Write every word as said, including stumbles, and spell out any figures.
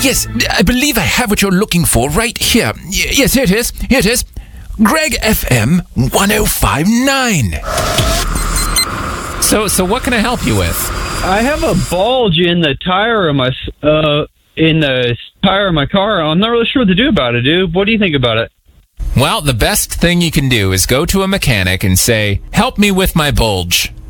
yes, I believe I have what you're looking for right here. Y- yes, here it is. Here it is. Greg F M one oh five point nine. So, so what can I help you with? I have a bulge in the tire of my uh in the tire of my car. I'm not really sure what to do about it, dude. What do you think about it? Well, the best thing you can do is go to a mechanic and say, "Help me with my bulge."